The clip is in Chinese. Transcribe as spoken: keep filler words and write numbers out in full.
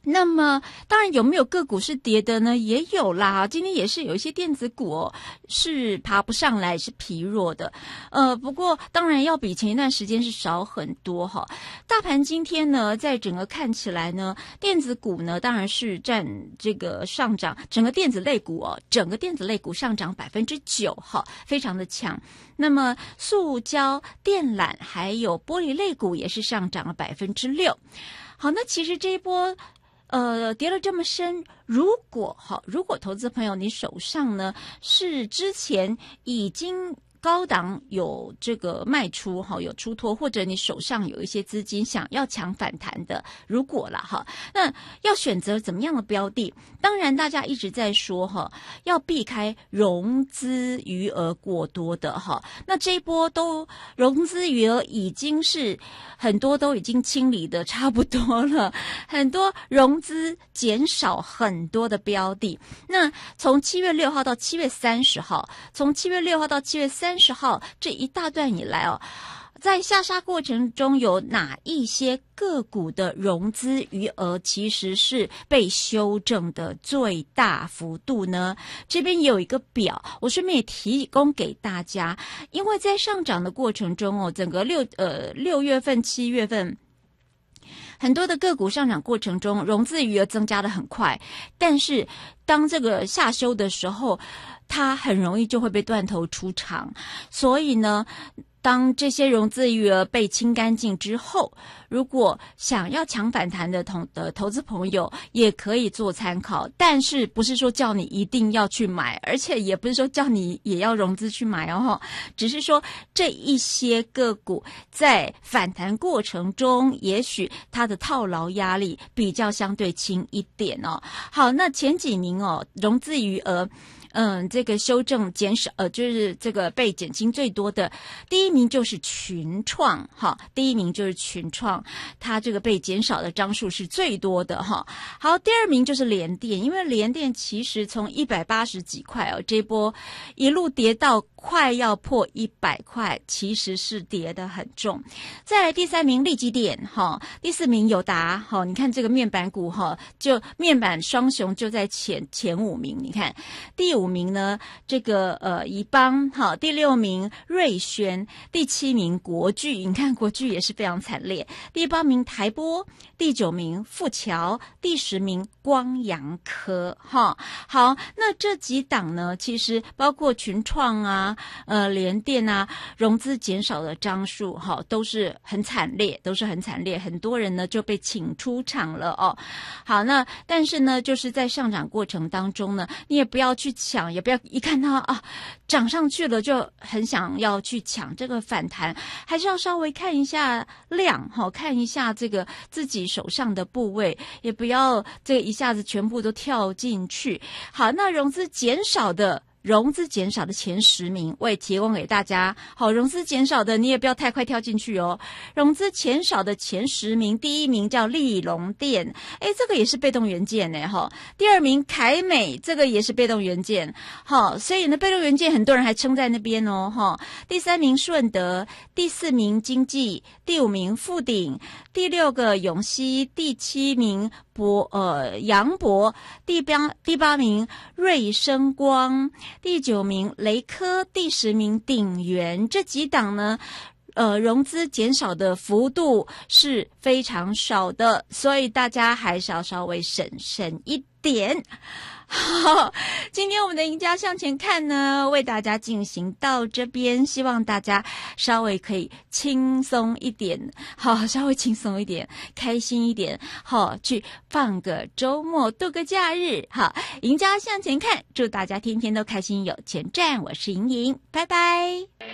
那么当然有没有个股是跌的呢？也有啦，今天也是有一些电子股哦是爬不上来，是疲弱的。呃，不过当然要比前一段时间是少很多哈。大盘今天呢，在整个看起来呢，电子股呢当然是占这个上涨，整个电子类股哦，整个电子类股上涨百分之九哈，非常的强。那么塑胶、电缆还有玻璃类股也是上涨了百分之六。好，那其实这一波。呃，跌了这么深，如果好，如果投资朋友你手上呢是之前已经高档有这个卖出哈，有出脱，或者你手上有一些资金想要抢反弹的，如果啦哈，那要选择怎么样的标的？当然，大家一直在说哈，要避开融资余额过多的哈。那这一波都融资余额已经是很多都已经清理的差不多了，很多融资减少很多的标的。那从七月六号到七月三十号，从七月六号到七月三十号这一大段以来哦，在下杀过程中有哪一些个股的融资余额其实是被修正的最大幅度呢？这边也有一个表，我顺便也提供给大家，因为在上涨的过程中哦，整个六呃六月份、七月份。很多的个股上涨过程中，融资余额增加的很快，但是当这个下修的时候，它很容易就会被断头出场。所以呢，当这些融资余额被清干净之后，如果想要抢反弹的投的投资朋友也可以做参考，但是不是说叫你一定要去买，而且也不是说叫你也要融资去买哦，只是说这一些个股在反弹过程中，也许它的套牢压力比较相对轻一点哦。好，那前几名哦，融资余额。嗯，这个修正减少，呃，就是这个被减轻最多的，第一名就是群创，哈，第一名就是群创，它这个被减少的张数是最多的，哈。好，第二名就是联电，因为联电其实从一百八十几块哦，这波一路跌到快要破一百块，其实是跌得很重。再来第三名力积电，哈，第四名友达，哈，你看这个面板股，哈，就面板双雄就在前前五名，你看第五。五名呢，这个呃宜邦，好，第六名瑞轩，第七名国巨，你看国巨也是非常惨烈，第八名台玻，第九名富桥，第十名光阳科，哈，好，那这几档呢，其实包括群创啊，呃联电啊，融资减少的张数，哈，都是很惨烈，都是很惨烈，很多人呢就被请出场了哦。好，那但是呢，就是在上涨过程当中呢，你也不要去抢。也不要一看它啊涨上去了就很想要去抢这个反弹，还是要稍微看一下量，哦，看一下这个自己手上的部位，也不要这个一下子全部都跳进去。好，那融资减少的。融资减少的前十名，我也提供给大家。好，融资减少的你也不要太快跳进去哦。融资减少的前十名，第一名叫立隆电，诶，这个也是被动元件呢，哈。第二名凯美，这个也是被动元件，好，所以呢，被动元件很多人还撑在那边哦，哈。第三名顺德，第四名经济，第五名富鼎，第六个永熙，第七名博呃杨博，第八第八名瑞声光。第九名雷科，第十名鼎元，这几档呢，呃，融资减少的幅度是非常少的，所以大家还是要稍微审慎一点。好，今天我们的赢家向前看呢，为大家进行到这边，希望大家稍微可以轻松一点，好，稍微轻松一点，开心一点，好，去放个周末，度个假日，好，赢家向前看，祝大家天天都开心有钱赚，我是莹莹，拜拜。